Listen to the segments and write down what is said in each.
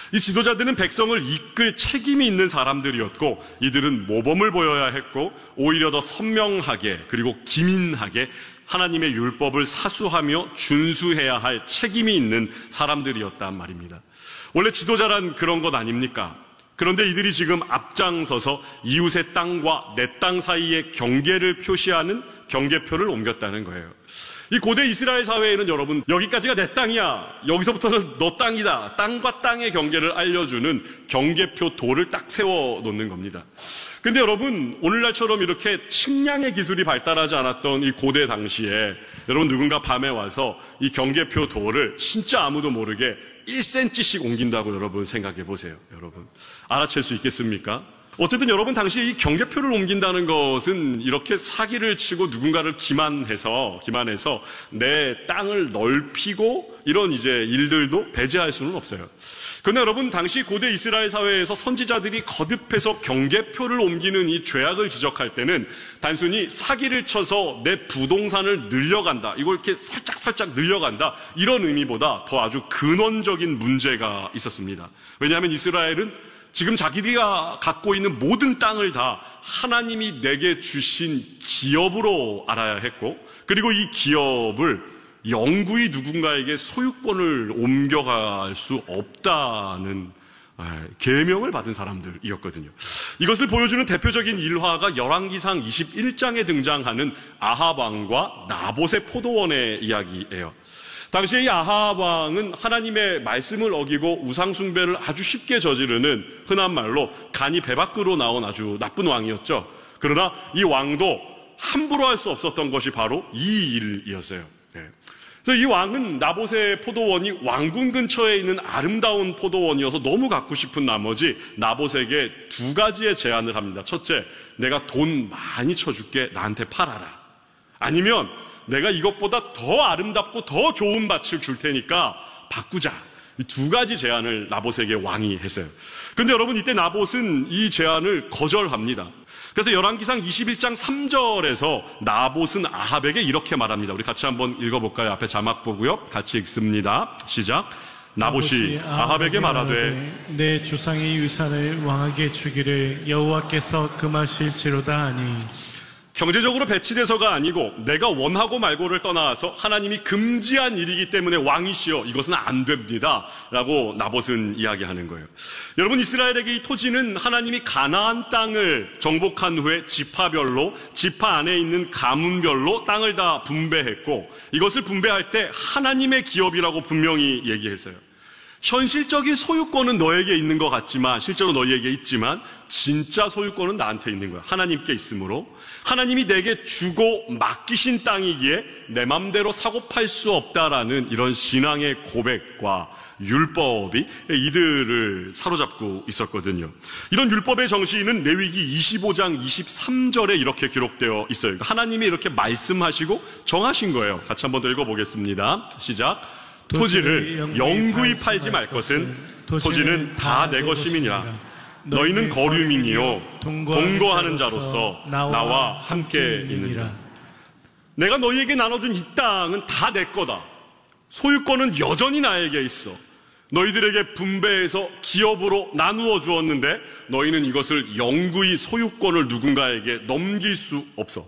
이 지도자들은 백성을 이끌 책임이 있는 사람들이었고 이들은 모범을 보여야 했고 오히려 더 선명하게 그리고 기민하게 하나님의 율법을 사수하며 준수해야 할 책임이 있는 사람들이었단 말입니다. 원래 지도자란 그런 것 아닙니까? 그런데 이들이 지금 앞장서서 이웃의 땅과 내 땅 사이의 경계를 표시하는 경계표를 옮겼다는 거예요. 이 고대 이스라엘 사회에는 여러분, 여기까지가 내 땅이야, 여기서부터는 너 땅이다, 땅과 땅의 경계를 알려주는 경계표 도를 딱 세워놓는 겁니다. 근데 여러분, 오늘날처럼 이렇게 측량의 기술이 발달하지 않았던 이 고대 당시에 여러분, 누군가 밤에 와서 이 경계표 도를 진짜 아무도 모르게 1cm씩 옮긴다고 여러분 생각해 보세요. 여러분, 알아챌 수 있겠습니까? 어쨌든 여러분, 당시 이 경계표를 옮긴다는 것은 이렇게 사기를 치고 누군가를 기만해서 내 땅을 넓히고 이런 이제 일들도 배제할 수는 없어요. 그런데 여러분, 당시 고대 이스라엘 사회에서 선지자들이 거듭해서 경계표를 옮기는 이 죄악을 지적할 때는 단순히 사기를 쳐서 내 부동산을 늘려간다, 이걸 이렇게 살짝 늘려간다, 이런 의미보다 더 아주 근원적인 문제가 있었습니다. 왜냐하면 이스라엘은 지금 자기가 갖고 있는 모든 땅을 다 하나님이 내게 주신 기업으로 알아야 했고, 그리고 이 기업을 영구히 누군가에게 소유권을 옮겨갈 수 없다는 계명을 받은 사람들이었거든요. 이것을 보여주는 대표적인 일화가 열왕기상 21장에 등장하는 아합 왕과 나봇의 포도원의 이야기예요. 당시에 이 아합 왕은 하나님의 말씀을 어기고 우상숭배를 아주 쉽게 저지르는, 흔한 말로 간이 배 밖으로 나온 아주 나쁜 왕이었죠. 그러나 이 왕도 함부로 할 수 없었던 것이 바로 이 일이었어요. 그래서 이 왕은 나봇의 포도원이 왕궁 근처에 있는 아름다운 포도원이어서 너무 갖고 싶은 나머지 나봇에게 두 가지의 제안을 합니다. 첫째, 내가 돈 많이 쳐줄게, 나한테 팔아라. 아니면 내가 이것보다 더 아름답고 더 좋은 밭을 줄 테니까 바꾸자. 이 두 가지 제안을 나봇에게 왕이 했어요. 그런데 여러분, 이때 나봇은 이 제안을 거절합니다. 그래서 열왕기상 21장 3절에서 나봇은 아합에게 이렇게 말합니다. 우리 같이 한번 읽어볼까요? 앞에 자막 보고요. 같이 읽습니다. 시작. 나봇이 아합에게 말하되 내 조상의 위산을 왕에게 주기를 여호와께서 금하실지로다 하니, 경제적으로 배치돼서가 아니고 내가 원하고 말고를 떠나서 하나님이 금지한 일이기 때문에 왕이시여 이것은 안 됩니다 라고 나봇은 이야기하는 거예요. 여러분, 이스라엘에게 이 토지는 하나님이 가나안 땅을 정복한 후에 지파별로, 지파 안에 있는 가문별로 땅을 다 분배했고, 이것을 분배할 때 하나님의 기업이라고 분명히 얘기했어요. 현실적인 소유권은 너에게 있는 것 같지만, 실제로 너희에게 있지만 진짜 소유권은 나한테 있는 거야. 하나님께 있으므로 하나님이 내게 주고 맡기신 땅이기에 내 맘대로 사고 팔 수 없다라는 이런 신앙의 고백과 율법이 이들을 사로잡고 있었거든요. 이런 율법의 정신은 레위기 25장 23절에 이렇게 기록되어 있어요. 하나님이 이렇게 말씀하시고 정하신 거예요. 같이 한번 더 읽어보겠습니다. 시작. 토지를 영구히 팔지 말 것은 토지는 다 내 것임이니라. 너희는 거류민이요 동거하는 자로서 나와 함께 있느니라. 내가 너희에게 나눠준 이 땅은 다 내 거다. 소유권은 여전히 나에게 있어. 너희들에게 분배해서 기업으로 나누어 주었는데 너희는 이것을 영구히 소유권을 누군가에게 넘길 수 없어.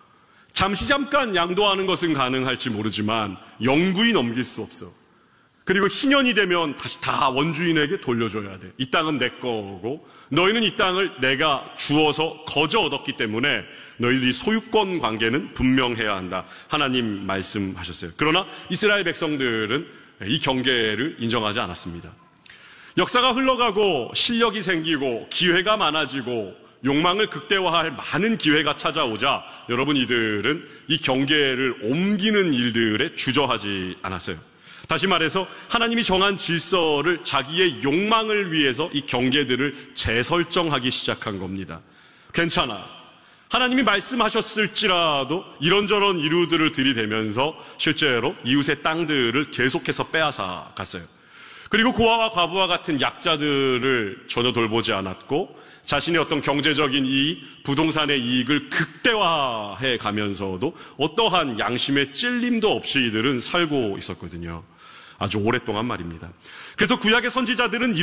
잠깐 양도하는 것은 가능할지 모르지만 영구히 넘길 수 없어. 그리고 희년이 되면 다시 다 원주인에게 돌려줘야 돼. 이 땅은 내 거고 너희는 이 땅을 내가 주어서 거저 얻었기 때문에 너희들이 소유권 관계는 분명해야 한다. 하나님 말씀하셨어요. 그러나 이스라엘 백성들은 이 경계를 인정하지 않았습니다. 역사가 흘러가고 실력이 생기고 기회가 많아지고 욕망을 극대화할 많은 기회가 찾아오자 여러분, 이들은 이 경계를 옮기는 일들에 주저하지 않았어요. 다시 말해서 하나님이 정한 질서를 자기의 욕망을 위해서 이 경계들을 재설정하기 시작한 겁니다. 괜찮아. 하나님이 말씀하셨을지라도 이런저런 이유들을 들이대면서 실제로 이웃의 땅들을 계속해서 빼앗아 갔어요. 그리고 고아와 과부와 같은 약자들을 전혀 돌보지 않았고 자신의 어떤 경제적인 이익, 부동산의 이익을 극대화해 가면서도 어떠한 양심의 찔림도 없이 이들은 살고 있었거든요. 아주 오랫동안 말입니다. 그래서 구약의 선지자들은